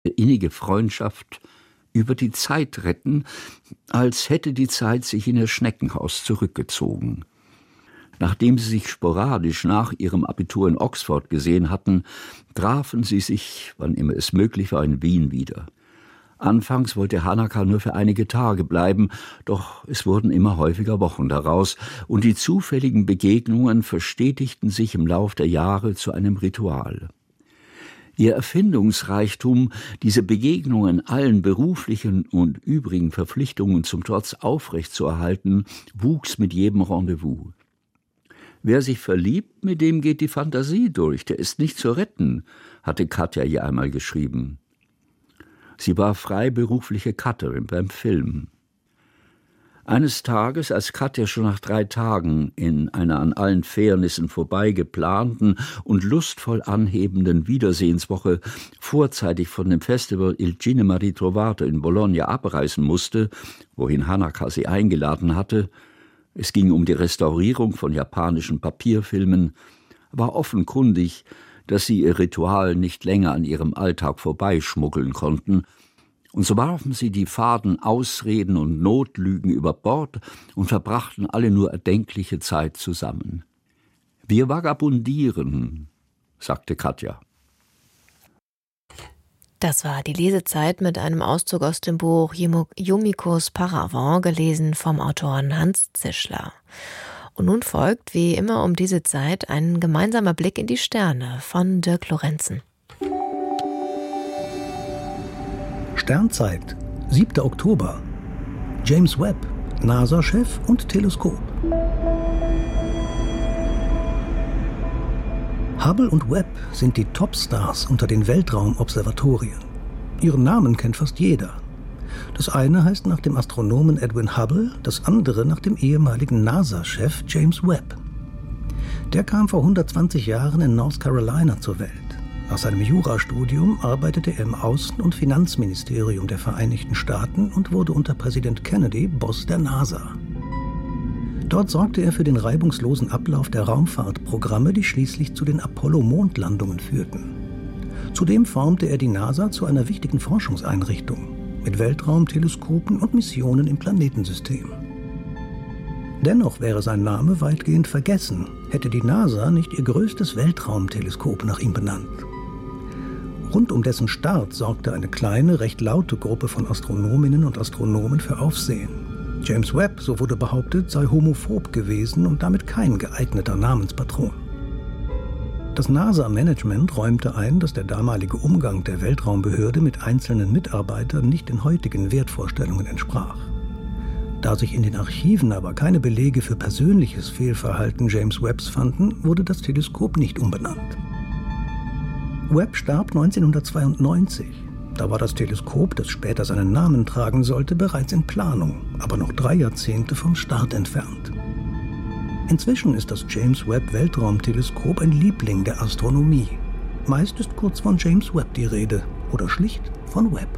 innige Freundschaft über die Zeit retten, als hätte die Zeit sich in ihr Schneckenhaus zurückgezogen. Nachdem sie sich sporadisch nach ihrem Abitur in Oxford gesehen hatten, trafen sie sich, wann immer es möglich war, in Wien wieder. Anfangs wollte Hanaka nur für einige Tage bleiben, doch es wurden immer häufiger Wochen daraus, und die zufälligen Begegnungen verstetigten sich im Lauf der Jahre zu einem Ritual. Ihr Erfindungsreichtum, diese Begegnungen allen beruflichen und übrigen Verpflichtungen zum Trotz aufrechtzuerhalten, wuchs mit jedem Rendezvous. »Wer sich verliebt, mit dem geht die Fantasie durch, der ist nicht zu retten«, hatte Katja ihr einmal geschrieben. Sie war freiberufliche Cutterin beim Film. Eines Tages, als Katja schon nach 3 Tagen in einer an allen Fairnissen vorbei geplanten und lustvoll anhebenden Wiedersehenswoche vorzeitig von dem Festival Il Cinema Ritrovato in Bologna abreisen musste, wohin Hanaka sie eingeladen hatte, es ging um die Restaurierung von japanischen Papierfilmen, war offenkundig, dass sie ihr Ritual nicht länger an ihrem Alltag vorbeischmuggeln konnten, und so warfen sie die faden Ausreden und Notlügen über Bord und verbrachten alle nur erdenkliche Zeit zusammen. »Wir vagabundieren«, sagte Katja. Das war die Lesezeit mit einem Auszug aus dem Buch Yumikos Paravent, gelesen vom Autoren Hans Zischler. Und nun folgt, wie immer um diese Zeit, ein gemeinsamer Blick in die Sterne von Dirk Lorenzen. Sternzeit, 7. Oktober. James Webb, NASA-Chef und Teleskop. Hubble und Webb sind die Topstars unter den Weltraumobservatorien. Ihren Namen kennt fast jeder. Das eine heißt nach dem Astronomen Edwin Hubble, das andere nach dem ehemaligen NASA-Chef James Webb. Der kam vor 120 Jahren in North Carolina zur Welt. Nach seinem Jurastudium arbeitete er im Außen- und Finanzministerium der Vereinigten Staaten und wurde unter Präsident Kennedy Boss der NASA. Dort sorgte er für den reibungslosen Ablauf der Raumfahrtprogramme, die schließlich zu den Apollo-Mondlandungen führten. Zudem formte er die NASA zu einer wichtigen Forschungseinrichtung mit Weltraumteleskopen und Missionen im Planetensystem. Dennoch wäre sein Name weitgehend vergessen, hätte die NASA nicht ihr größtes Weltraumteleskop nach ihm benannt. Rund um dessen Start sorgte eine kleine, recht laute Gruppe von Astronominnen und Astronomen für Aufsehen. James Webb, so wurde behauptet, sei homophob gewesen und damit kein geeigneter Namenspatron. Das NASA-Management räumte ein, dass der damalige Umgang der Weltraumbehörde mit einzelnen Mitarbeitern nicht den heutigen Wertvorstellungen entsprach. Da sich in den Archiven aber keine Belege für persönliches Fehlverhalten James Webbs fanden, wurde das Teleskop nicht umbenannt. Webb starb 1992. Da war das Teleskop, das später seinen Namen tragen sollte, bereits in Planung, aber noch 3 Jahrzehnte vom Start entfernt. Inzwischen ist das James Webb Weltraumteleskop ein Liebling der Astronomie. Meist ist kurz von James Webb die Rede oder schlicht von Webb.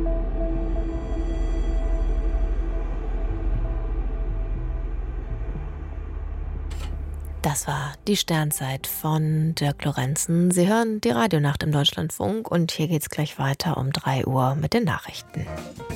Das war die Sternzeit von Dirk Lorenzen. Sie hören die Radionacht im Deutschlandfunk und hier geht's gleich weiter um 3 Uhr mit den Nachrichten.